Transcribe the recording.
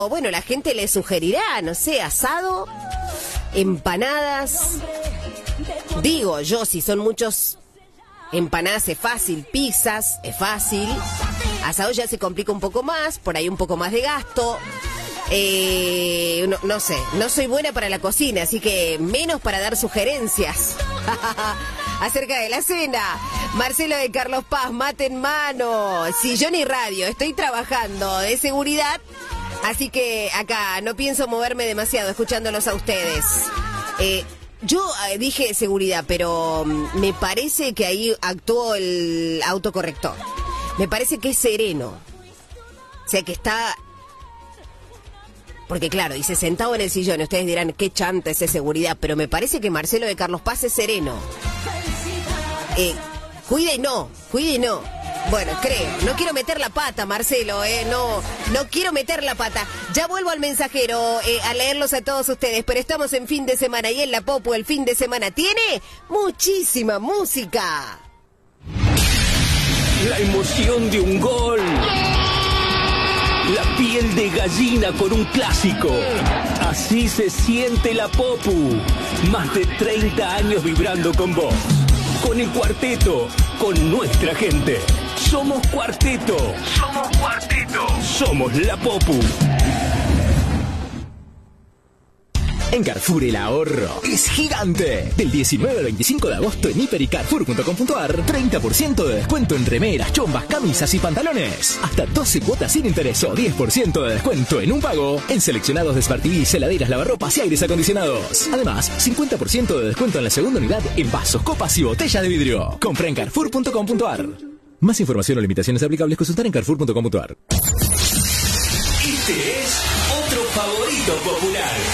o bueno, la gente le sugerirá, no sé, asado, empanadas. Digo yo, si son muchos, empanadas es fácil, pizzas es fácil, asado ya se complica un poco más, por ahí un poco más de gasto. No sé, no soy buena para la cocina, así que menos para dar sugerencias acerca de la cena. Marcelo de Carlos Paz, mate en mano, sillón y radio, estoy trabajando de seguridad, así que acá no pienso moverme demasiado escuchándolos a ustedes. Yo dije seguridad, pero me parece que ahí actuó el autocorrector. Me parece que es sereno. O sea, que está... Porque claro, dice sentado en el sillón. Ustedes dirán, qué chanta es seguridad. Pero me parece que Marcelo de Carlos Paz es sereno. Cuide y no. Bueno, creo. No quiero meter la pata, Marcelo, no quiero meter la pata. Ya vuelvo al mensajero a leerlos a todos ustedes, pero estamos en fin de semana y en la Popu el fin de semana tiene muchísima música. La emoción de un gol. La piel de gallina con un clásico. Así se siente la Popu. Más de 30 años vibrando con vos. Con el cuarteto, con nuestra gente. Somos cuarteto. Somos la Popu. En Carrefour el ahorro es gigante. Del 19 al 25 de agosto en hiper y carrefour.com.ar, 30% de descuento en remeras, chombas, camisas y pantalones. Hasta 12 cuotas sin interés o 10% de descuento en un pago en seleccionados de Smart TV, heladeras, lavarropas y aires acondicionados. Además, 50% de descuento en la segunda unidad en vasos, copas y botellas de vidrio. Compra en carrefour.com.ar. Más información o limitaciones aplicables consultar en carrefour.com.ar. Este es otro favorito popular.